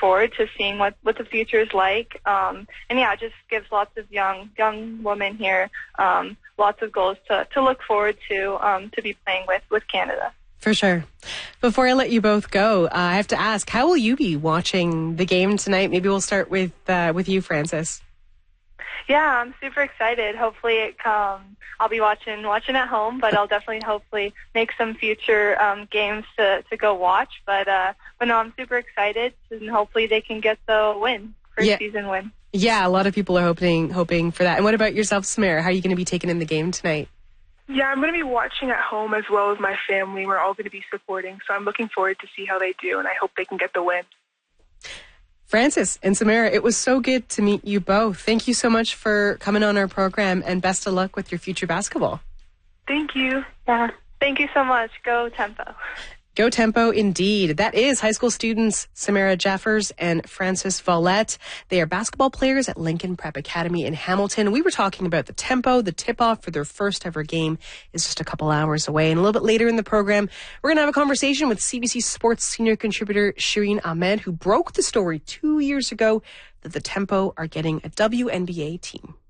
forward to seeing what the future is like. And yeah, it just gives lots of young women here lots of goals to look forward to be playing with Canada. For sure. Before I let you both go, I have to ask, how will you be watching the game tonight? Maybe we'll start with you, Frances. Yeah, I'm super excited. Hopefully I'll be watching at home, but I'll definitely hopefully make some future games to go watch. But no, I'm super excited, and hopefully they can get the win, first season win. Yeah, a lot of people are hoping for that. And what about yourself, Samira? How are you going to be taking in the game tonight? Yeah, I'm going to be watching at home as well as my family. We're all going to be supporting, so I'm looking forward to see how they do, and I hope they can get the win. Frances and Samira, it was so good to meet you both. Thank you so much for coming on our program, and best of luck with your future basketball. Thank you. Yeah, thank you so much. Go Tempo. Go Tempo, indeed. That is high school students Samira Jeffers and Frances Vallette. They are basketball players at Lincoln Prep Academy in Hamilton. We were talking about the Tempo. The tip-off for their first ever game is just a couple hours away. And a little bit later in the program, we're going to have a conversation with CBC Sports senior contributor Shireen Ahmed, who broke the story 2 years ago that the Tempo are getting a WNBA team.